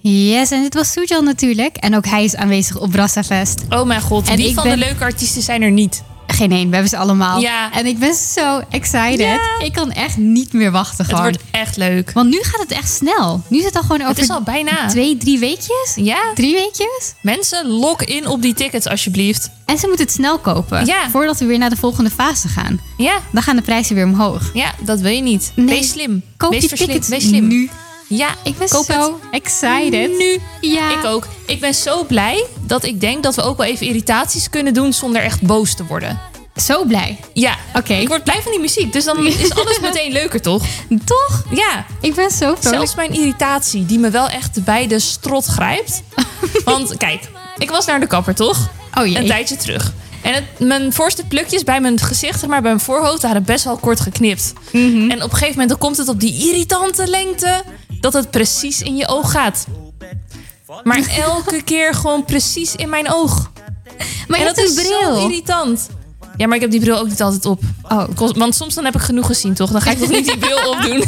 Yes, en dit was Sujal natuurlijk. En ook hij is aanwezig op Brassafest. Oh mijn god, En wie van de leuke artiesten zijn er niet? Geen één, we hebben ze allemaal. Ja. En ik ben zo excited. Ja. Ik kan echt niet meer wachten gewoon. Het wordt echt leuk. Want nu gaat het echt snel. Nu is het al gewoon over... Het is al bijna. 2-3 weekjes? Ja. 3 weekjes? Mensen, log in op die tickets alsjeblieft. En ze moeten het snel kopen. Ja. Voordat we weer naar de volgende fase gaan. Ja. Dan gaan de prijzen weer omhoog. Ja, dat wil je niet. Nee. Wees slim. Koop Wees die tickets Wees slim. nu. Ja, Ik ben koop zo excited. Nu. Ja. Ik ook. Ik ben zo blij dat ik denk dat we ook wel even irritaties kunnen doen zonder echt boos te worden. Zo blij. Ja. Oké. Ik word blij van die muziek, dus dan is alles meteen leuker, toch? Toch? Ja. Ik ben zo vrolijk. Zelfs mijn irritatie, die me wel echt bij de strot grijpt. Want kijk, ik was naar de kapper, toch? Oh jee. Een tijdje terug. En mijn voorste plukjes bij mijn gezicht, zeg maar, bij mijn voorhoofd, waren best wel kort geknipt. Mhm. En op een gegeven moment dan komt het op die irritante lengte dat het precies in je oog gaat. Maar elke keer gewoon precies in mijn oog. Maar En je dat hebt een is bril. zo irritant. Ja, maar ik heb die bril ook niet altijd op. Oh. Want soms dan heb ik genoeg gezien, toch? Dan ga ik toch niet die bril opdoen.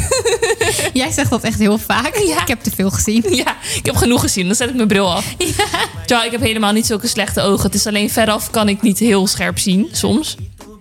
Jij zegt dat echt heel vaak. Ja. Ik heb te veel gezien. Ja, ik heb genoeg gezien. Dan zet ik mijn bril af. Ja. Terwijl ik heb helemaal niet zulke slechte ogen. Het is alleen veraf kan ik niet heel scherp zien, soms.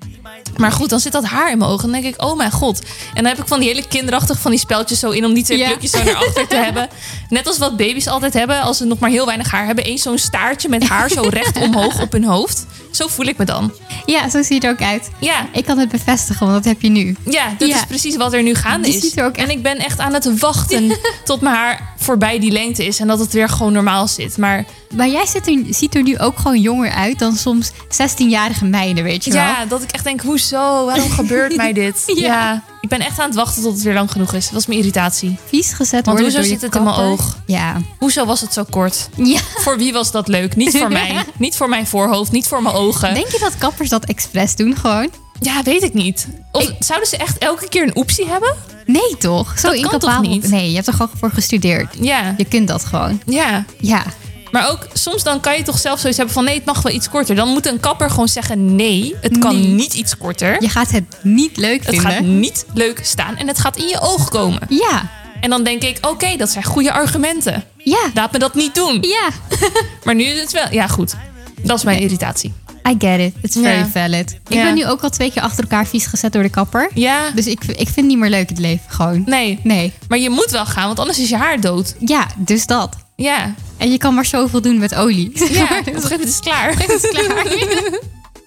Maar goed, dan zit dat haar in mijn ogen. En dan denk ik, oh mijn god. En dan heb ik van die hele kinderachtig van die speltjes zo in... om die 2 plukjes zo naar achter te hebben. Net als wat baby's altijd hebben als ze nog maar heel weinig haar hebben. Eens zo'n staartje met haar zo recht omhoog op hun hoofd. Zo voel ik me dan. Ja, zo ziet het er ook uit. Ja. Ik kan het bevestigen, want dat heb je nu. Ja, dat is precies wat er nu gaande Die is. ziet er ook echt... En ik ben echt aan het wachten tot mijn haar voorbij die lengte is. En dat het weer gewoon normaal zit. Maar jij ziet er nu ook gewoon jonger uit dan soms 16-jarige meiden, weet je wel? ja, dat ik echt denk, hoezo? Waarom gebeurt mij dit? Ja. Ik ben echt aan het wachten tot het weer lang genoeg is. Dat is mijn irritatie. Vies gezet Want worden hoezo door je zit het in mijn kapper. oog? Ja. Hoezo was het zo kort? Ja. Voor wie was dat leuk? Niet voor mij. Niet voor mijn voorhoofd. Niet voor mijn ogen. Denk je dat kappers dat expres doen gewoon? Ja, weet ik niet. Of zouden ze echt elke keer een oepsie hebben? Nee toch? Zo Dat kan incapabel. toch niet? Nee, je hebt er gewoon voor gestudeerd. Ja. Je kunt dat gewoon. Ja. Ja. Maar ook soms dan kan je toch zelf zoiets hebben van... nee, het mag wel iets korter. Dan moet een kapper gewoon zeggen... nee, het kan Nee. niet iets korter. Je gaat het niet leuk Het vinden. gaat niet leuk staan en het gaat in je oog komen. Ja. En dan denk ik, oké, dat zijn goede argumenten. Ja. Laat me dat niet doen. Ja. Maar nu is het wel... Ja, goed. Dat is mijn irritatie. I get it. It's very Ja. valid. Ik Ja. ben nu ook al 2 keer achter elkaar vies gezet door de kapper. Ja. Dus ik vind niet meer leuk het leven gewoon. Nee. Nee. Maar je moet wel gaan, want anders is je haar dood. Ja, dus dat. Ja. En je kan maar zoveel doen met olie. Ja, op een gegeven moment is het klaar. Het is klaar.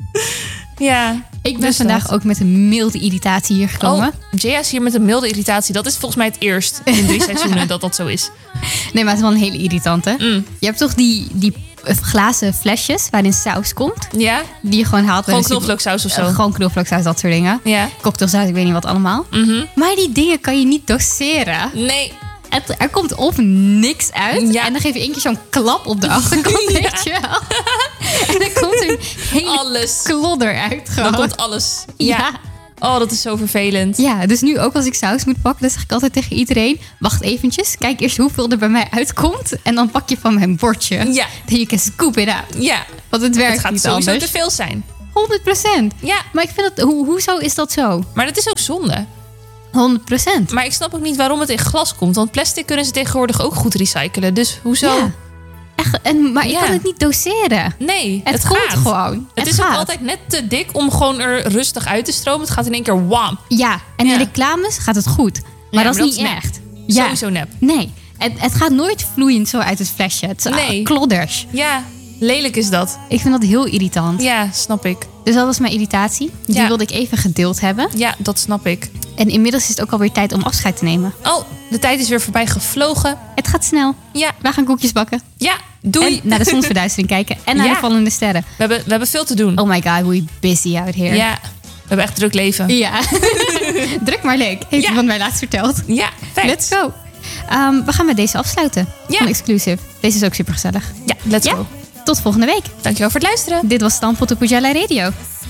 Ja. Ik ben Dus vandaag dat. ook met een milde irritatie hier gekomen. Oh, Jaya is hier met een milde irritatie. Dat is volgens mij het eerst in 3 seizoenen dat dat zo is. Nee, maar het is wel een hele irritante. Mm. Je hebt toch die glazen flesjes waarin saus komt? Ja? Die je gewoon haalt. Gewoon bij de knoflooksaus of zo. Gewoon knoflooksaus, dat soort dingen. Ja. Cocktailsaus, ik weet niet wat allemaal. Mhm. Maar die dingen kan je niet doseren. Nee. Er komt of niks uit. Ja. En dan geef je 1 keer zo'n klap op de achterkant, Ja. weet je wel. En dan komt er een hele Alles. klodder uit gewoon. Dan komt alles. Ja. Oh, dat is zo vervelend. Ja, dus nu ook als ik saus moet pakken, dan zeg ik altijd tegen iedereen... wacht eventjes, kijk eerst hoeveel er bij mij uitkomt... en dan pak je van mijn bordje. Ja. Then you can scoop it out. Ja. Want het werkt Het gaat niet sowieso anders. te veel zijn. 100%. Ja. Maar ik vind dat... Hoezo is dat zo? 100%. Maar dat is ook zonde. Maar ik snap ook niet waarom het in glas komt. Want plastic kunnen ze tegenwoordig ook goed recyclen. Dus hoezo? Ja. Echt, maar je Ja. kan het niet doseren. Nee, Het, het komt gaat. gewoon. Het is ook gaat. altijd net te dik om gewoon er rustig uit te stromen. Het gaat in één keer wam. Ja, en Ja. in reclames gaat het goed. Maar Ja, dat is niet nep. echt. Ja. Sowieso nep. Nee, het gaat nooit vloeiend zo uit het flesje. Het is Nee. klodders. Ja, lelijk is dat. Ik vind dat heel irritant. Ja, snap ik. Dus dat was mijn irritatie. Die Ja. wilde ik even gedeeld hebben. Ja, dat snap ik. En inmiddels is het ook alweer tijd om afscheid te nemen. Oh, de tijd is weer voorbij gevlogen. Het gaat snel. Ja, We gaan koekjes bakken. ja, doei. En naar de zonsverduistering kijken. En naar Ja. de vallende sterren. We hebben veel te doen. Oh my god, we busy out here. Ja, we hebben echt druk leven. Ja. Druk maar leuk. Heeft Ja. iemand mij laatst verteld. Ja, fijn. Let's go. We gaan met deze afsluiten. Ja. Van Exclusive. Deze is ook super gezellig. Ja, let's Ja. go. Tot volgende week. Dankjewel voor het luisteren. Dit was Stamppot op Ujala Radio.